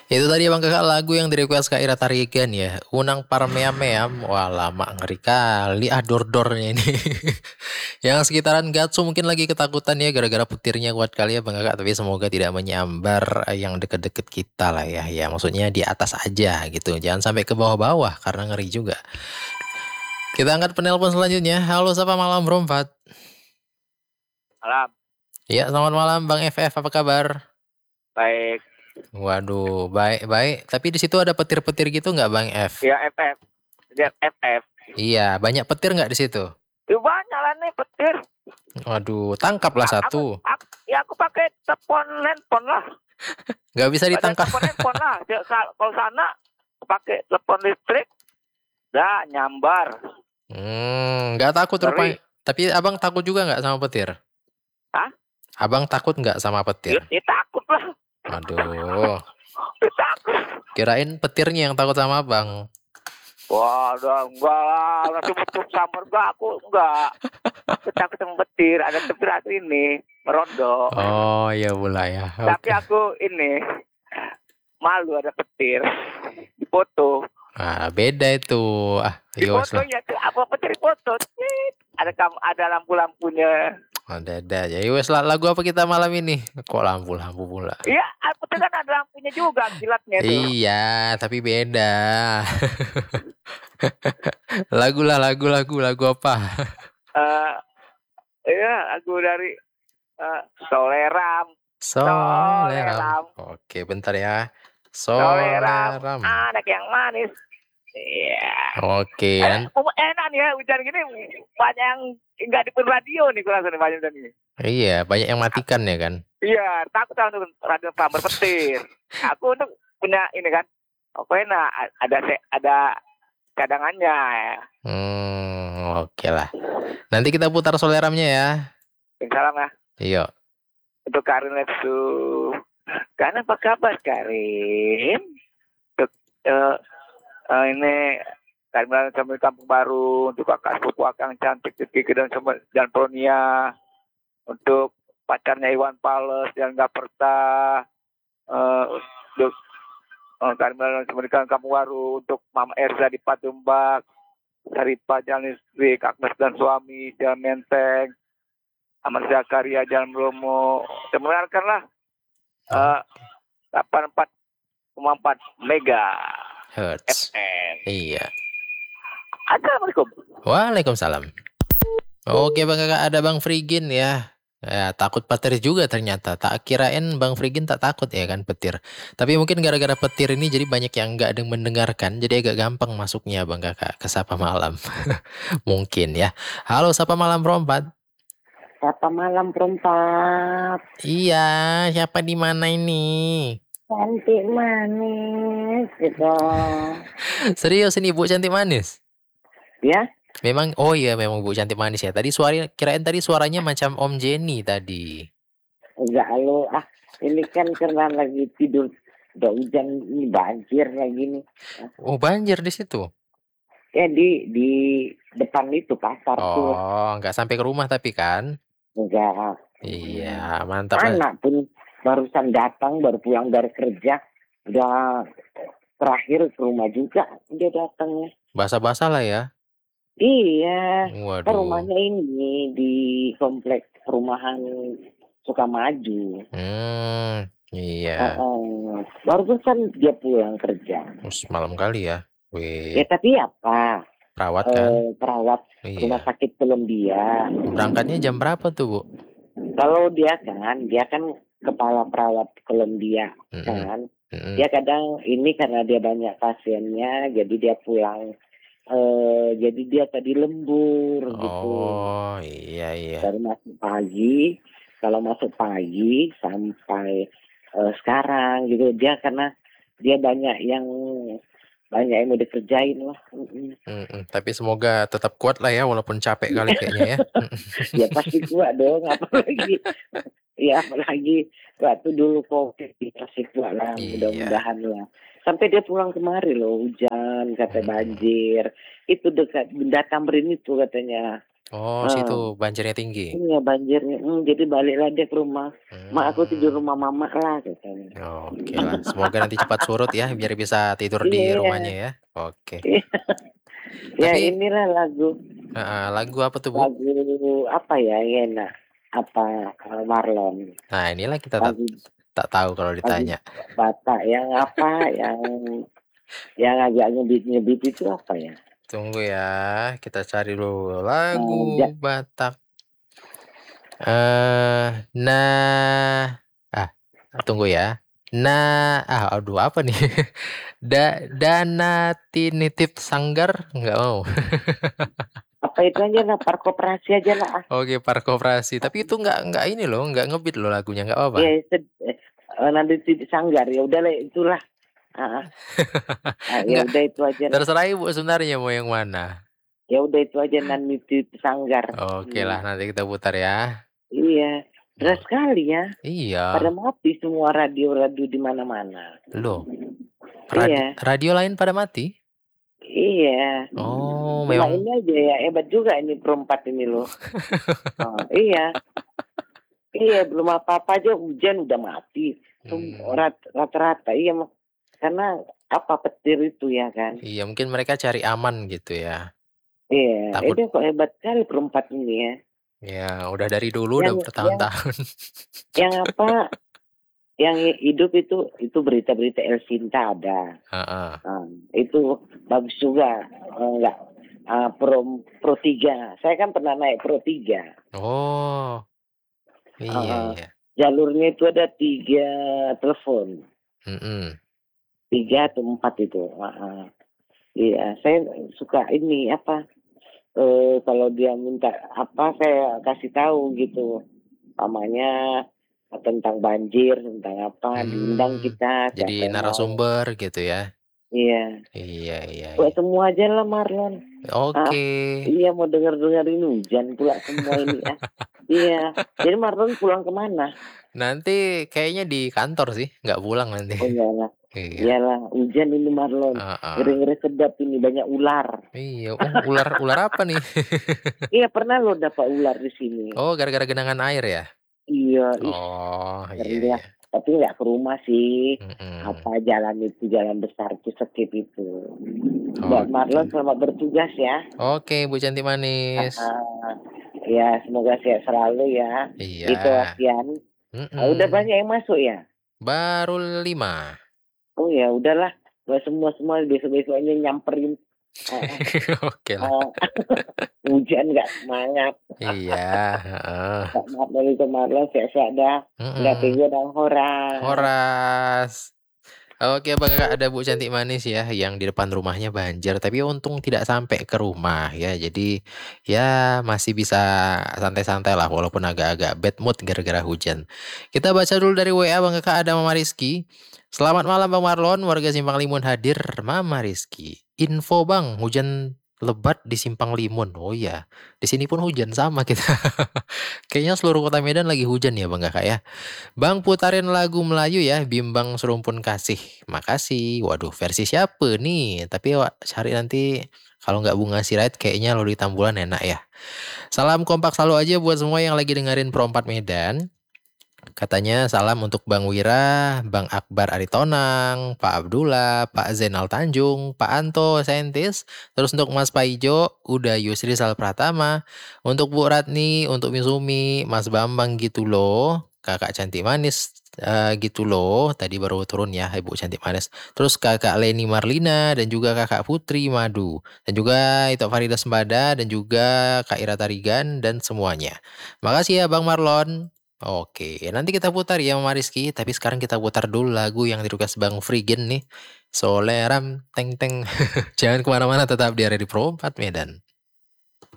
Itu tadi Bang Kakak lagu yang di request Kak Ira Tarigan ya. Unang Parmeameam. Wah lama ngeri kali dor-dornya ini. Yang sekitaran Gatsu mungkin lagi ketakutan ya gara-gara petirnya kuat kali ya Bang Kakak. Tapi semoga tidak menyambar yang deket-deket kita lah ya. Ya maksudnya di atas aja gitu. Jangan sampai ke bawah-bawah karena ngeri juga. Kita angkat penelpon selanjutnya. Halo, sapa malam Bro 4. Malam, Ya, selamat malam Bang FF, apa kabar? baik. Waduh, baik-baik. Tapi di situ ada petir-petir gitu nggak Bang F? Ya FF, lihat FF. Iya, banyak petir nggak di situ? Itu banyak lah nih petir. Waduh, tangkaplah satu. Aku pakai telepon handphone lah. Nggak bisa Pakai ditangkap. telepon handphone lah. Kalau sana pakai telepon listrik, dah nyambar. Nggak takut Ngeri. rupanya. Tapi abang takut juga nggak sama petir? Hah? Abang takut nggak sama petir? Ya takut lah. Aduh, Ya takut. kirain petirnya yang takut sama abang. Wah, udah enggak lah. Nanti betul samar enggak, aku enggak. Takut sama petir. Ada petir aku ini, merondo. Oh, iya pula ya. Tapi Oke. aku ini, malu ada petir. Di foto. Nah, beda itu. Di Yos lah. fotonya apa petir foto. Ada lampu-lampunya. Ada aja. Yos lah, lagu apa kita malam ini? Kok lampu-lampu pula? Iya, petir kan ada lampunya juga kilatnya itu. Iya, tapi beda. Lagu apa? Iya, lagu dari Soleram. Soleram. Oke, bentar ya. Soleram, Soleram. anak yang manis. Iya. Oke. Enak nih ya, hujan gini banyak yang nggak di radio nih kurang nih banyak hujan ini. Iya, banyak yang matikan ya kan? Iya, takut sama radio kabar petir. Aku untuk punya ini kan, pokoknya ada cadangannya. Oke lah. Nanti kita putar Soleramnya ya. Salam ya. Iya. Untuk Karin Lepsu. Kan apa kabar Karin? Untuk ini Karin sambil kampung baru. Untuk kakak sepupu akang cantik Kiki dan Pronia. Untuk pacarnya Iwan Pales yang nggak pernah. Untuk Karin sambil kampung baru. Untuk Mama Erza di Patumbak. Saripah Jalan Listrik, Agnes dan suami Jalan Menteng. Aman Zakaria Jalan Bromo. Dengarkanlah 84,4 mega Hertz. FM. Iya. Assalamualaikum. Waalaikumsalam. Oke Bang Kakak, ada Bang Frigin ya. Ya, takut petir juga ternyata. Tak kirain Bang Frigin tak takut ya kan petir. Tapi mungkin gara-gara petir ini jadi banyak yang nggak ada yang mendengarkan. Jadi agak gampang masuknya Bang Kakak ke Sapa Malam. Mungkin ya. Halo Sapa Malam Rompat. Sapa malam perempat. Iya, siapa di mana ini? Cantik manis gitu. Serius ini Bu Cantik Manis? Ya, Memang, memang Bu Cantik Manis ya. Tadi kirain tadi suaranya macam Om Jenny tadi. enggak lu ini kan karena lagi tidur. Udah hujan, ini banjir lagi nih. Oh, banjir di situ. Ya di depan itu pasar tuh. Oh, nggak sampai ke rumah tapi kan? Enggak. Iya, mantap lah. Anak pun barusan datang, baru pulang dari kerja. Udah terakhir ke rumah juga dia datangnya. Basah-basah lah ya. Iya. Waduh. Rumahnya ini di kompleks perumahan Sukamaju. Iya. Barusan dia pulang kerja. Malam kali ya. Ya tapi apa? Perawat kan? Perawat rumah sakit Columbia. Berangkatnya jam berapa tuh Bu? Kalau dia kan kepala perawat Columbia kan. Dia kadang ini karena dia banyak pasiennya, jadi dia pulang. Jadi dia tadi lembur gitu. Oh iya. Baru masuk pagi. Kalau masuk pagi sampai sekarang gitu, dia karena dia banyak yang mau dikerjain lah. Tapi semoga tetap kuat lah ya, walaupun capek kali kayaknya ya. Ya pasti kuat dong, apalagi waktu dulu COVID pasti kuat lah, mudah-mudahan lah. Sampai dia pulang kemari loh, hujan, kata banjir. Itu dekat Benda Tamrin itu katanya. Oh, Eh, situ banjirnya tinggi. iya banjirnya. Jadi baliklah dia ke rumah. Mak aku tidur Hmm. rumah mama lah katanya. Oke lah. Semoga nanti cepat surut ya, biar bisa tidur di rumahnya Iya, ya. Oke. iya. Ya Tapi inilah lagu apa tuh Bu? lagu apa ya yang enak? Apa Marlon? Nah inilah kita tak Lagu tak tahu kalau lagu ditanya. Batak yang apa? Yang agak ngebit itu apa ya? Tunggu ya, kita cari dulu lagu Eh, Batak. Nah, tunggu ya. Nah, aduh apa nih? Dana Tinitip Sanggar nggak mau. apa itu aja lah, Parkoperasi aja lah. Oke, Parkoperasi. Tapi itu nggak ini loh, nggak ngebeat loh lagunya, nggak apa-apa. Ya, nanti Sanggar ya udahlah itulah. Ah, ya Nggak, udah itu aja lah. terserah ibu sebenarnya mau yang mana. Ya udah itu aja nanti Sanggar. Oke lah, nanti kita putar ya. Iya, deras Oh, sekali ya. Pada iya, mati semua radio-radio di mana-mana. loh. Iya, Radio lain pada mati? iya. Oh, Cuma memang. ini aja ya, hebat juga ini perempat ini loh. Oh, iya, iya belum apa-apa aja hujan udah mati. Hmm, Rata-rata iya, karena apa petir itu ya kan. iya, mungkin mereka cari aman gitu ya. Iya, Takut. itu kok hebat sekali perempat ini ya. Ya, udah dari dulu, udah Yang bertahun-tahun. yang apa? Yang hidup itu berita-berita El Sinta ada. Heeh. Itu bagus juga. Enggak Pro 3. Saya kan pernah naik Pro 3. Oh, iya, Uh, iya. jalurnya itu ada 3 telepon. Mm-mm. 3 atau 4 itu. Iya, saya suka ini apa? Kalau dia minta apa saya kasih tahu gitu. Namanya tentang banjir, tentang apa, diundang Hmm, kita siapa jadi yang mau. narasumber gitu ya. Iya. Iya, iya, Buat iya. semua aja lah Marlon. Oke. Iya mau dengerin hujan pula semua ini ya. Iya. Jadi Marlon pulang kemana? Nanti kayaknya di kantor sih, nggak pulang nanti. Oh iyalah. Iya. Iyalah hujan ini Marlon. Heeh. Ngeri-ngeri sedap ini banyak ular. Iya. Oh, ular apa nih? Iya pernah lo dapat ular di sini. Oh, gara-gara genangan air ya? Iya, Oh, ngeri iya, lah. iya. Tapi nggak ke rumah sih. Mm-mm. Apa jalan itu jalan besar itu skip itu. Buat Oke. Marlon selamat bertugas ya. Oke, Bu Cantik Manis. Ya semoga sehat selalu ya. Iya. Itu Asian. Udah Mm-mm. banyak yang masuk ya. Baru 5. Oh ya udahlah, nggak semua besok-besoknya nyamperin. Oke lah. Hujan nggak semangat. Iya, heeh. Maaf dari kemarin sehat-sehat dah. Nggak Mm-mm. tega dan horas. Horas. Oke, Bang Kakak, ada Bu Cantik Manis ya yang di depan rumahnya banjir, tapi untung tidak sampai ke rumah ya. Jadi ya masih bisa santai-santai lah walaupun agak-agak bad mood gara-gara hujan. Kita baca dulu dari WA Bang Kakak, ada Mama Rizky. Selamat malam Bang Marlon, warga Simpang Limun hadir. Mama Rizky. Info Bang, hujan lebat di Simpang Limun. Oh iya, di sini pun hujan sama kita. Kayaknya seluruh kota Medan lagi hujan ya Bang Kakak ya. Bang putarin lagu Melayu ya, Bimbang Serumpun Kasih. Makasih. Waduh, versi siapa nih? Tapi cari nanti kalau nggak Bunga Sirait kayaknya Loli Tambulan enak ya. Salam kompak selalu aja buat semua yang lagi dengerin Pro 4 Medan. Katanya salam untuk Bang Wira, Bang Akbar Aritonang, Pak Abdullah, Pak Zainal Tanjung, Pak Anto Saintis, terus untuk Mas Paijo, udah Yusri Sal Pratama, untuk Bu Ratni, untuk Misumi, Mas Bambang gitu loh, Kakak Cantik Manis gitu loh, tadi baru turun ya Ibu Cantik Manis. Terus Kakak Leni Marlina dan juga Kakak Putri Madu dan juga itu Farida Sembada dan juga Kak Ira Tarigan dan semuanya. Makasih ya Bang Marlon. Oke, nanti kita putar ya Mama Rizky. Tapi sekarang kita putar dulu lagu yang direquest Bang Frigen nih. Soleram, teng teng. Jangan kemana-mana, tetap di Radio Pro 4 Medan.